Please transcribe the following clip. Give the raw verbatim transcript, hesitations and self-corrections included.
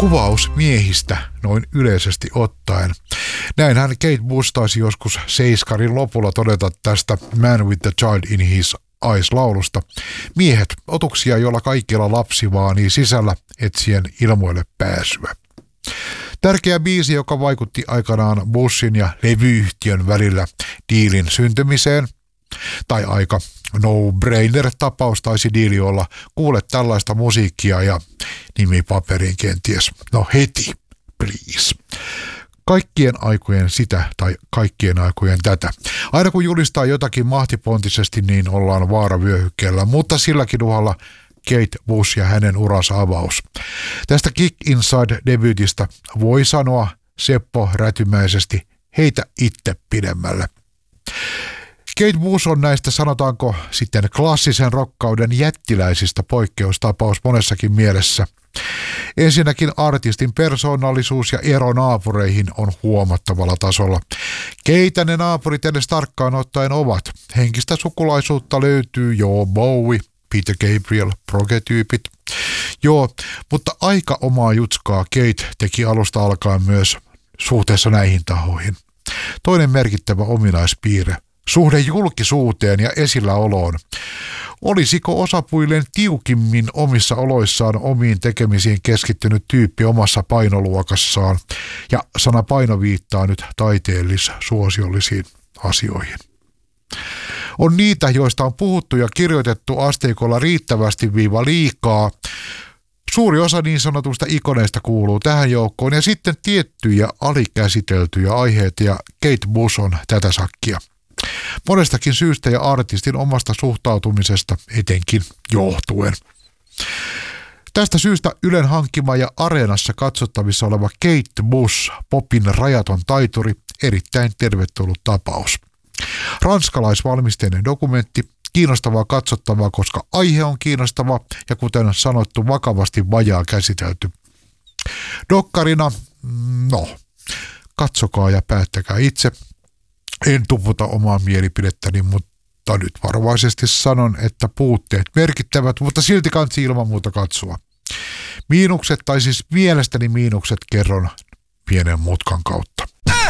Kuvaus miehistä noin yleisesti ottaen. Näinhän Kate Bush taisi joskus seiskarin lopulla todeta tästä Man with the Child in His Eyes-laulusta. Miehet, otuksia, joilla kaikilla lapsi vaanii sisällä etsien ilmoille pääsyä. Tärkeä biisi, joka vaikutti aikanaan Bushin ja levyyhtiön välillä diilin syntymiseen. Tai aika no-brainer-tapaus taisi diili olla. Kuule tällaista musiikkia ja nimi paperiin kenties. No heti, please. Kaikkien aikojen sitä tai kaikkien aikojen tätä. Aina kun julistaa jotakin mahtipontisesti, niin ollaan vaaravyöhykkeellä, mutta silläkin uhalla Kate Bush ja hänen uransa avaus. Tästä Kick Inside-debyytistä voi sanoa Seppo rätymäisesti, heitä itse pidemmälle. Kate Bush on näistä, sanotaanko sitten klassisen rokkauden jättiläisistä poikkeustapaus monessakin mielessä. Ensinnäkin artistin persoonallisuus ja ero naapureihin on huomattavalla tasolla. Keitä ne naapurit edes tarkkaan ottaen ovat? Henkistä sukulaisuutta löytyy, joo, Bowie, Peter Gabriel, progetyypit. Joo, mutta aika omaa jutskaa Kate teki alusta alkaen myös suhteessa näihin tahoihin. Toinen merkittävä ominaispiirre, suhde julkisuuteen ja esilläoloon. Olisiko osapuilleen tiukimmin omissa oloissaan omiin tekemisiin keskittynyt tyyppi omassa painoluokassaan, ja sana paino viittaa nyt taiteellis-suosiollisiin asioihin. On niitä, joista on puhuttu ja kirjoitettu asteikolla riittävästi viiva liikaa. Suuri osa niin sanotusta ikoneista kuuluu tähän joukkoon ja sitten tiettyjä alikäsiteltyjä aiheita, ja Kate Bush on tätä sakkia. Monestakin syystä ja artistin omasta suhtautumisesta etenkin johtuen. Tästä syystä Ylen hankkima ja Areenassa katsottavissa oleva Kate Bush, popin rajaton taituri, erittäin tervetullut tapaus. Ranskalaisvalmisteinen dokumentti, kiinnostavaa katsottavaa, koska aihe on kiinnostava ja kuten sanottu, vakavasti vajaa käsitelty. Dokkarina, no, katsokaa ja päättäkää itse. En tuputa omaa mielipidettäni, mutta nyt varovaisesti sanon, että puutteet merkittävät, mutta silti kansi ilman muuta katsoa. Miinukset, tai siis mielestäni miinukset, kerron pienen mutkan kautta.